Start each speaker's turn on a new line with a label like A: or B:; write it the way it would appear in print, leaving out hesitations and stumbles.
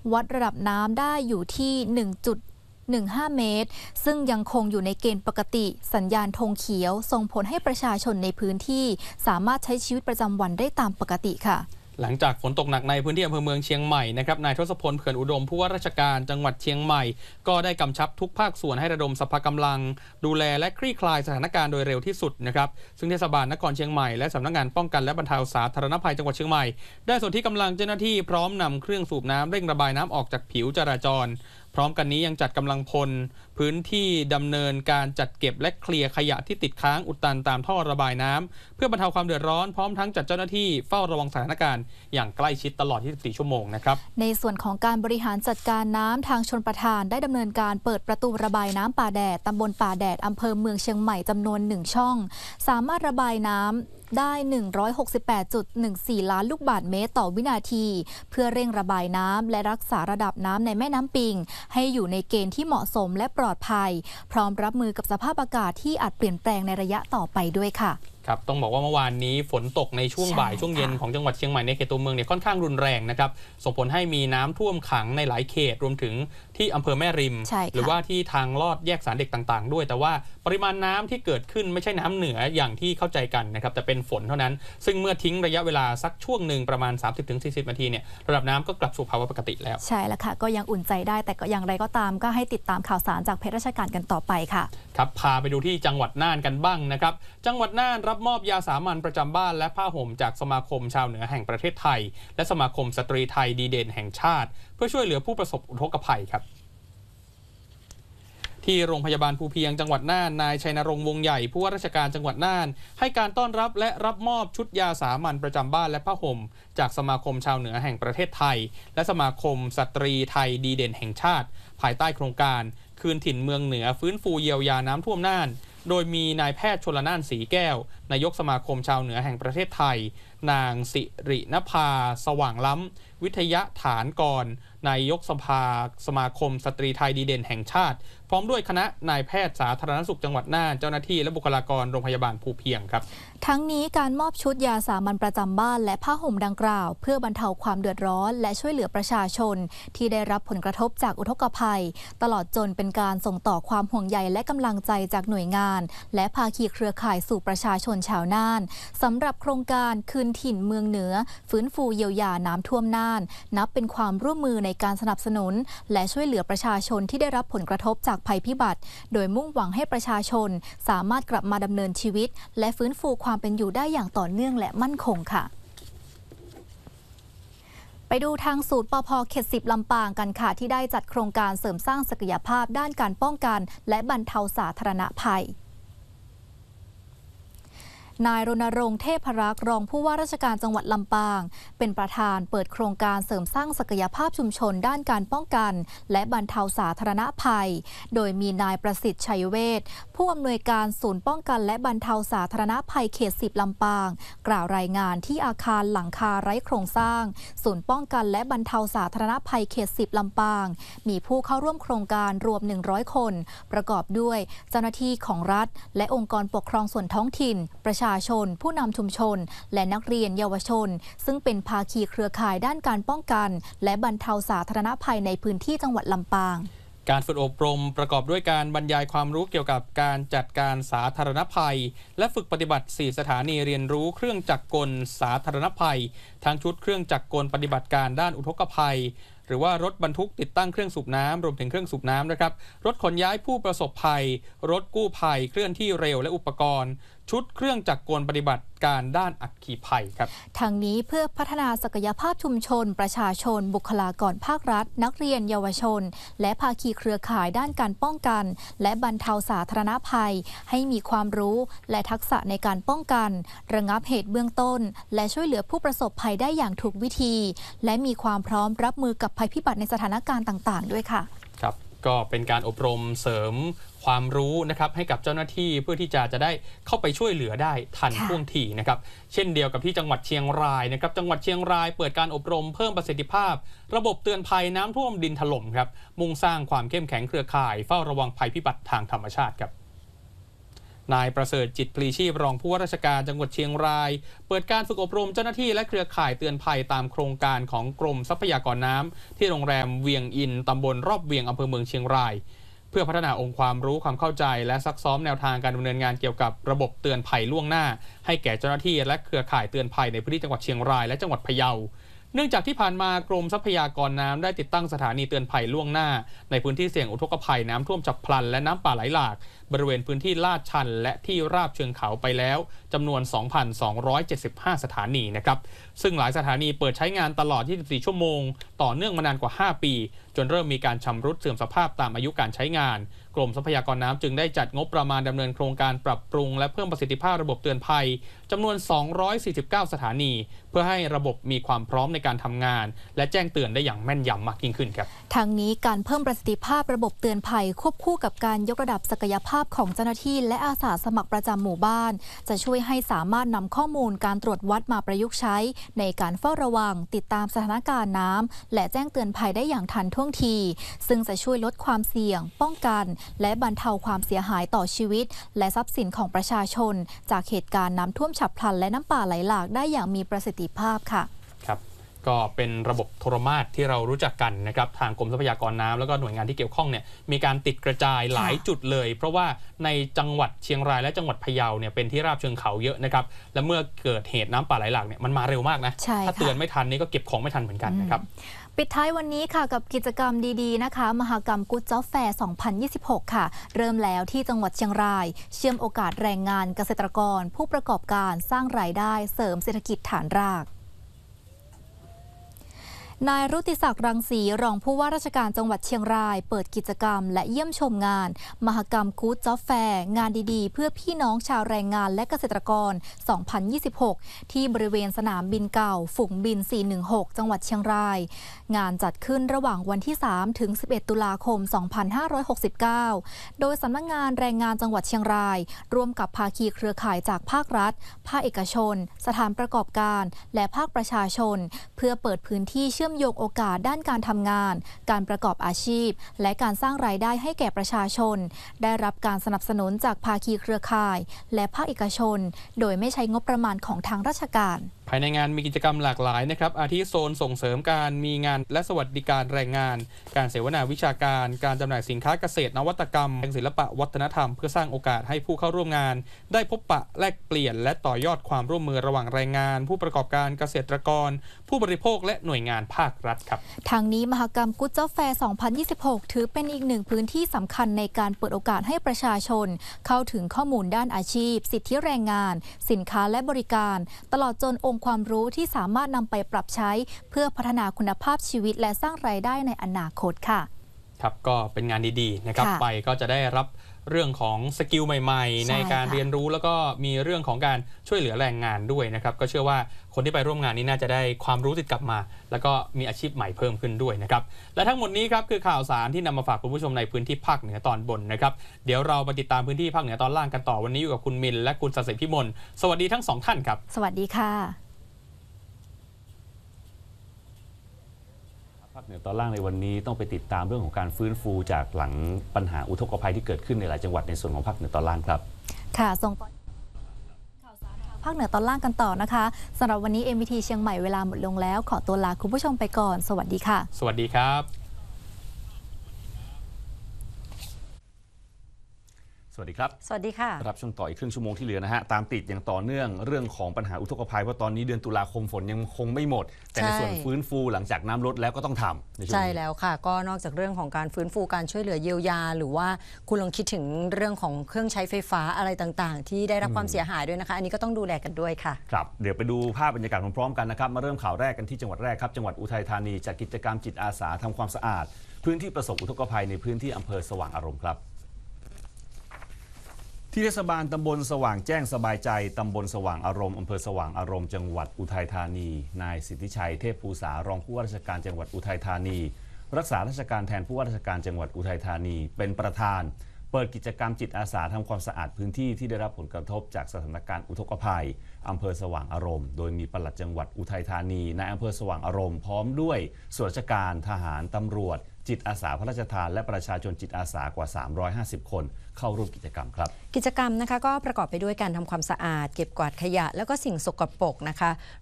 A: วัดระดับน้ำได้อยู่ที่1.15 เมตรซึ่งยังคงอยู่ในเกณฑ์ปกติสัญญาณธงเขียวส่งผลให้ประชาชนในพื้นที่สามารถใช้ชีวิตประจำวันได้ตามปกติค่ะ
B: หลังจากฝนตกหนักในพื้นที่อำเภอเมืองเชียงใหม่นะครับนายทศพล เขื่อนอุดมผู้ว่าราชการจังหวัดเชียงใหม่ก็ได้กำชับทุกภาคส่วนให้ระดมสรรพกำลังดูแลและคลี่คลายสถานการณ์โดยเร็วที่สุดนะครับซึ่งเทศบาลนครเชียงใหม่และสำนักงานป้องกันและบรรเทาสาธารณภัยจังหวัดเชียงใหม่ได้ส่วนที่กำลังเจ้าหน้าที่พร้อมนำเครื่องสูบน้ำเร่งระบายน้ำออกจากผิวจราจรพร้อมกันนี้ยังจัดกำลังพลพื้นที่ดำเนินการจัดเก็บและเคลียร์ขยะที่ติดค้างอุดตันตามท่อระบายน้ำเพื่อบรรเทาความเดือดร้อนพร้อมทั้งจัดเจ้าหน้าที่เฝ้าระวังสถานการณ์อย่างใกล้ชิดตลอด 24 ชั่วโมงนะครับ
A: ในส่วนของการบริหารจัดการน้ำทางชลประทานได้ดำเนินการเปิดประตูระบายน้ำป่าแดดตำบลป่าแดดอำเภอเมืองเชียงใหม่จำนวน1ช่องสามารถระบายน้ำได้ 168.14 ล้านลูกบาศก์เมตรต่อวินาทีเพื่อเร่งระบายน้ำและรักษาระดับน้ำในแม่น้ำปิงให้อยู่ในเกณฑ์ที่เหมาะสมและปลอดภัยพร้อมรับมือกับสภาพอากาศที่อาจเปลี่ยนแปลงในระยะต่อไปด้วยค่ะ
B: ครับต้องบอกว่าเมื่อวานนี้ฝนตกในช่วงบ่ายช่วงเย็นของจังหวัดเชียงใหม่ในเขตตัวเมืองเนี่ยค่อนข้างรุนแรงนะครับส่งผลให้มีน้ำท่วมขังในหลายเขตรวมถึงที่อำเภอแม่ริมหรือว่าที่ทางลอดแยกสารเด็กต่างๆด้วยแต่ว่าปริมาณน้ำที่เกิดขึ้นไม่ใช่น้ำเหนืออย่างที่เข้าใจกันนะครับแต่เป็นฝนเท่านั้นซึ่งเมื่อทิ้งระยะเวลาสักช่วงหนึ่งประมาณ 30-40 นาทีเนี่ยระดับน้ำก็กลับสู่ภาวะปกติแล้ว
A: ใช่แล้วค่ะก็ยังอุ่นใจได้แต่ก็อย่างไรก็ตามก็ให้ติดตามข่าวสารจากเพจราชการกันต่อไปค่ะ
B: ครับพาไปดูที่จังหวัดน่านกันบ้างนะครับจังหวัดน่านรับมอบยาสามัญประจำบ้านและผ้าห่มจากสมาคมชาวเหนือแห่งประเทศไทยและสมาคมสตรีไทยดีเด่นแห่งชาติเพื่อช่วยเหลือผู้ประสบอุทกภัยครับที่โรงพยาบาลภูเพียงจังหวัดน่านนายชัยนรงค์วงใหญ่ผู้ว่าราชการจังหวัดน่านให้การต้อนรับและรับมอบชุดยาสามัญประจำบ้านและผ้าห่มจากสมาคมชาวเหนือแห่งประเทศไทยและสมาคมสตรีไทยดีเด่นแห่งชาติภายใต้โครงการคืนถิ่นเมืองเหนือฟื้นฟูเยียวยาน้ำท่วมน่านโดยมีนายแพทย์ชลน่านศรีแก้วนายกสมาคมชาวเหนือแห่งประเทศไทยนางสิรินภาสว่างล้ำวิทยาฐานกรนายกสมาคมสตรีไทยดีเด่นแห่งชาติพร้อมด้วยคณะนายแพทย์สาธารณสุขจังหวัดน่านเจ้าหน้าที่และบุคลากรโรงพยาบาลภูเพียงครับ
A: ทั้งนี้การมอบชุดยาสามัญประจำบ้านและผ้าห่มดังกล่าวเพื่อบรรเทาความเดือดร้อนและช่วยเหลือประชาชนที่ได้รับผลกระทบจากอุทกภัยตลอดจนเป็นการส่งต่อความห่วงใยและกำลังใจจากหน่วยงานและภาคีเครือข่ายสู่ประชาชนชาวน่านสำหรับโครงการคืนถิ่นเมืองเหนือฟื้นฟูเยียวยาน้ำท่วมน่านนับเป็นความร่วมมือในการสนับสนุนและช่วยเหลือประชาชนที่ได้รับผลกระทบจากภัยพิบัติโดยมุ่งหวังให้ประชาชนสามารถกลับมาดำเนินชีวิตและฟื้นฟูความเป็นอยู่ได้อย่างต่อเนื่องและมั่นคงค่ะไปดูทางศูนย์ปภ.เขต 10 ลำปางกันค่ะที่ได้จัดโครงการเสริมสร้างศักยภาพด้านการป้องกันและบรรเทาสาธารณภัยนายรณรงค์เทพรักษ์รองผู้ว่าราชการจังหวัดลำปางเป็นประธานเปิดโครงการเสริมสร้างศักยภาพชุมชนด้านการป้องกันและบรรเทาสาธารณภัยโดยมีนายประสิทธิ์ชัยเวชผู้อำนวยการศูนย์ป้องกันและบรรเทาสาธารณภัยเขต 10 ลำปางกล่าวรายงานที่อาคารหลังคาไร้โครงสร้างศูนย์ป้องกันและบรรเทาสาธารณภัยเขต 10 ลำปางมีผู้เข้าร่วมโครงการรวม100 คนประกอบด้วยเจ้าหน้าที่ของรัฐและองค์กรปกครองส่วนท้องถิ่นประชาชนผู้นำชุมชนและนักเรียนเยาวชนซึ่งเป็นภาคีเครือข่ายด้านการป้องกันและบรรเทาสาธารณภัยในพื้นที่จังหวัดลำปาง
B: การฝึกอบรมประกอบด้วยการบรรยายความรู้เกี่ยวกับการจัดการสาธารณภัยและฝึกปฏิบัติ4สถานีเรียนรู้เครื่องจักรกลสาธารณภัยทั้งชุดเครื่องจักรกลปฏิบัติการด้านอุทกภัยหรือว่ารถบรรทุกติดตั้งเครื่องสูบน้ำรวมถึงเครื่องสูบน้ำนะครับรถขนย้ายผู้ประสบภัยรถกู้ภัยเคลื่อนที่เร็วและอุปกรณ์ชุดเครื่องจักรกลปฏิบัติการด้านอัคคีภัยครับ
A: ทางนี้เพื่อพัฒนาศักยภาพชุมชนประชาชนบุคลากรภาครัฐนักเรียนเยาวชนและภาคีเครือข่ายด้านการป้องกันและบรรเทาสาธารณภัยให้มีความรู้และทักษะในการป้องกันระงับเหตุเบื้องต้นและช่วยเหลือผู้ประสบภัยได้อย่างถูกวิธีและมีความพร้อมรับมือกับภัยพิบัติในสถานการณ์ต่างๆด้วยค่ะ
B: ครับก็เป็นการอบรมเสริมความรู้นะครับให้กับเจ้าหน้าที่เพื่อที่จะได้เข้าไปช่วยเหลือได้ทันท่วงทีนะครับเช่นเดียวกับที่จังหวัดเชียงรายนะครับจังหวัดเชียงรายเปิดการอบรมเพิ่มประสิทธิภาพระบบเตือนภัยน้ำท่วมดินถล่มครับมุ่งสร้างความเข้มแข็งเครือข่ายเฝ้าระวังภัยพิบัติทางธรรมชาติครับนายประเสริฐจิตพลีชีพรองผู้ว่าราชการจังหวัดเชียงรายเปิดการฝึกอบรมเจ้าหน้าที่และเครือข่ายเตือนภัยตามโครงการของกรมทรัพยากรน้ำที่โรงแรมเวียงอินตำบลรอบเวียงอำเภอเมืองเชียงรายเพื่อพัฒนาองค์ความรู้ความเข้าใจและซักซ้อมแนวทางการดำเนินงานเกี่ยวกับระบบเตือนภัยล่วงหน้าให้แก่เจ้าหน้าที่และเครือข่ายเตือนภัยในพื้นที่จังหวัดเชียงรายและจังหวัดพะเยาเนื่องจากที่ผ่านมากรมทรัพยากรน้ำได้ติดตั้งสถานีเตือนภัยล่วงหน้าในพื้นที่เสี่ยงอุทกภัยน้ำท่วมฉับพลันและน้ำป่าไหลหลากบริเวณพื้นที่ลาดชันและที่ราบเชิงเขาไปแล้วจำนวน 2,275 สถานีนะครับซึ่งหลายสถานีเปิดใช้งานตลอด 24 ชั่วโมงต่อเนื่องมานานกว่า 5 ปีจนเริ่มมีการชำรุดเสื่อมสภาพตามอายุการใช้งานกรมทรัพยากรน้ำจึงได้จัดงบประมาณดำเนินโครงการปรับปรุงและเพิ่มประสิทธิภาพระบบเตือนภัยจำนวน 249 สถานีเพื่อให้ระบบมีความพร้อมในการทำงานและแจ้งเตือนได้อย่างแม่นยำมากยิ่งขึ้นครับ
A: ทางนี้การเพิ่มประสิทธิภาพระบบเตือนภัยควบคู่กับการยกระดับศักยภาพของเจ้าหน้าที่และอาสาสมัครประจำหมู่บ้านจะช่วยให้สามารถนำข้อมูลการตรวจวัดมาประยุกต์ใช้ในการเฝ้าระวังติดตามสถานการณ์น้ำและแจ้งเตือนภัยได้อย่างทันท่วงทีซึ่งจะช่วยลดความเสี่ยงป้องกันและบรรเทาความเสียหายต่อชีวิตและทรัพย์สินของประชาชนจากเหตุการณ์น้ำท่วมฉับพลันและน้ำป่าไหลหลากได้อย่างมีประสิทธิภาพค่ะ
B: ครับก็เป็นระบบโทรมาตรที่เรารู้จักกันนะครับทางกรมทรัพยากรน้ำแล้วก็หน่วยงานที่เกี่ยวข้องเนี่ยมีการติดกระจายหลายจุดเลยเพราะว่าในจังหวัดเชียงรายและจังหวัดพะเยาเนี่ยเป็นที่ราบเชิงเขาเยอะนะครับและเมื่อเกิดเหตุน้ำป่าไหลหลากเนี่ยมันมาเร็วมากนะถ้าเตือนไม่ทันนี่ก็เก็บของไม่ทันเหมือนกันนะครับ
A: ปิดท้ายวันนี้ค่ะกับกิจกรรมดีๆนะคะมหกรรมกู๊ดจ็อบแฟร์ 2026 ค่ะเริ่มแล้วที่จังหวัดเชียงรายเชื่อมโอกาสแรงงานเกษตรกรผู้ประกอบการสร้างรายได้เสริมเศรษฐกิจฐานรากนายรุติศักดิ์รังสีรองผู้ว่าราชการจังหวัดเชียงรายเปิดกิจกรรมและเยี่ยมชมงานมหกรรมกู๊ดจ็อบแฟร์งานดีๆเพื่อพี่น้องชาวแรงงานและเกษตรกร 2026 ที่บริเวณสนามบินเก่าฝูงบิน 416 จังหวัดเชียงรายงานจัดขึ้นระหว่างวันที่ 3 ถึง 11 ตุลาคม 2569 โดยสำนักงานแรงงานจังหวัดเชียงรายร่วมกับภาคีเครือข่ายจากภาครัฐภาคเอกชนสถานประกอบการและภาคประชาชนเพื่อเปิดพื้นที่เชื่อมโยงโอกาสด้านการทำงานการประกอบอาชีพและการสร้างรายได้ให้แก่ประชาชนได้รับการสนับสนุนจากภาคีเครือข่ายและภาคเอกชนโดยไม่ใช้งบประมาณของทางราชการ
B: ภายในงานมีกิจกรรมหลากหลายนะครับอาทิโซนส่งเสริมการมีงานและสวัสดิการแรงงานการเสวนาวิชาการการจำหน่ายสินค้าเกษตรนวัตกรรมศิลปะวัฒนธรรมเพื่อสร้างโอกาสให้ผู้เข้าร่วมงานได้พบปะแลกเปลี่ยนและต่อยอดความร่วมมือระหว่างแรงงานผู้ประกอบการเกษตรกรผู้บริโภคและหน่วยงานภาครัฐครับ
A: ทางนี้มหกรรมกู๊ดจ็อบแฟร์ 2026 ถือเป็นอีกหนึ่งพื้นที่สำคัญในการเปิดโอกาสให้ประชาชนเข้าถึงข้อมูลด้านอาชีพสิทธิแรงงานสินค้าและบริการตลอดจนองค์ความรู้ที่สามารถนำไปปรับใช้เพื่อพัฒนาคุณภาพชีวิตและสร้างรายได้ในอนาคตค่ะ
B: ครับก็เป็นงานดีๆนะครับไปก็จะได้รับเรื่องของสกิลใหม่ๆในการเรียนรู้แล้วก็มีเรื่องของการช่วยเหลือแรงงานด้วยนะครับก็เชื่อว่าคนที่ไปร่วมงานนี้น่าจะได้ความรู้ติดกลับมาแล้วก็มีอาชีพใหม่เพิ่มขึ้นด้วยนะครับและทั้งหมดนี้ครับคือข่าวสารที่นำมาฝากคุณผู้ชมในพื้นที่ภาคเหนือตอนบนนะครับเดี๋ยวเราไปติดตามพื้นที่ภาคเหนือตอนล่างกันต่อวันนี้อยู่กับคุณมินและคุณศศิพิมลสวัสดีทั้งสองท่านครับ
A: สวัสดีค่ะ
C: ภาคเหนือตอนล่างในวันนี้ต้องไปติดตามเรื่องของการฟื้นฟูจากหลังปัญหาอุทกภัยที่เกิดขึ้นในหลายจังหวัดในส่วนของภาคเหนือตอนล่างครับ
A: ค่ะส่งต่อข่าวสารภาคเหนือตอนล่างกันต่อนะคะสำหรับวันนี้ MVT เชียงใหม่เวลาหมดลงแล้วขอตัวลาคุณผู้ชมไปก่อนสวัสดีค่ะ
B: สวัสดีครับ
C: สวัสดีครับ
A: สวัสดีค่ะ
C: รับช่วงต่ออีกครึ่งชั่วโมงที่เหลือนะฮะตามติดอย่างต่อเนื่องเรื่องของปัญหาอุทกภัยเพราะตอนนี้เดือนตุลาคมฝนยังคงไม่หมดแต่ในส่วนฟื้นฟูหลังจากน้ำลดแล้วก็ต้องทำ
D: ใช่แล้วค่ะก็นอกจากเรื่องของการฟื้นฟูการช่วยเหลือเยียวยาหรือว่าคุณลองคิดถึงเรื่องของเครื่องใช้ไฟฟ้าอะไรต่างๆที่ได้รับความเสียหายด้วยนะคะอันนี้ก็ต้องดูแลกันด้วยค่ะ
C: ครับเดี๋ยวไปดูภาพบรรยากาศพร้อมๆกันนะครับมาเริ่มข่าวแรกกันที่จังหวัดแรกครับจังหวัดอุทัยธานีจัดกิจกรรมจิตอาสาทำความสะอาดพื้นที่ประสบอุทกภัยในพื้นที่อำเภอสว่างอารมณ์ครับที่เทศบาลตำบลสว่างแจ้งสบายใจตำบลสว่างอารมณ์อำเภอสว่างอารมณ์จังหวัดอุทัยธานีนายสิทธิชัยเทพภูษารองผู้ว่าราชการจังหวัดอุทัยธานีรักษาราชการแทนผู้ว่าราชการจังหวัดอุทัยธานีเป็นประธานเปิดกิจกรรมจิตอาสาทำความสะอาดพื้นที่ที่ได้รับผลกระทบจากสถานการณ์อุทกภัยอำเภอสว่างอารมณ์โดยมีปลัดจังหวัดอุทัยธานีนายอำเภอสว่างอารมณ์พร้อมด้วยส่วนราชการทหารตำรวจจิตอาสาพระราชทานและประชาชนจิตอาสากว่า350 คนเข้าร่วมกิจกรรมครับ
D: กิจกรรมนะคะก็ประกอบไปด้วยการทำความสะอาดเก็บกวาดขยะแล้วก็สิ่งสกปรกนะคะ